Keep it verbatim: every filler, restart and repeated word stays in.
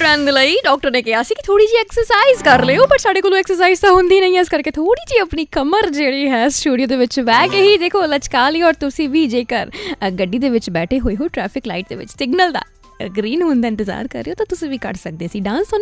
ਰਹਿਣ ਦੇ ਲਈ ਡਾਕਟਰ ਨੇ ਕਿਹਾ ਸੀ ਕਿ ਥੋੜ੍ਹੀ ਜਿਹੀ ਐਕਸਰਸਾਈਜ਼ ਕਰ ਲਿਓ, ਪਰ ਸਾਡੇ ਕੋਲੋਂ ਐਕਸਰਸਾਈਜ਼ ਤਾਂ ਹੁੰਦੀ ਨਹੀਂ, ਇਸ ਕਰਕੇ ਥੋੜ੍ਹੀ ਜਿਹੀ ਆਪਣੀ ਕਮਰ ਜਿਹੜੀ ਹੈ ਸਟੂਡੀਓ ਦੇ ਵਿੱਚ ਬਹਿ ਕੇ ਹੀ ਦੇਖੋ ਲਚਕਾ ਲਈ। ਔਰ ਤੁਸੀਂ ਵੀ ਜੇਕਰ ਗੱਡੀ ਦੇ ਵਿੱਚ ਬੈਠੇ ਹੋਏ ਹੋ, ਟ੍ਰੈਫਿਕ ਲਾਈਟ ਦੇ ਵਿੱਚ ਸਿਗਨਲ ਦਾ ਗ੍ਰੀਨ ਹੋਣ ਦਾ ਇੰਤਜ਼ਾਰ ਕਰ ਰਹੇ ਹੋ, ਤਾਂ ਤੁਸੀਂ ਵੀ ਕਰ ਸਕਦੇ ਸੀ ਡਾਂਸ।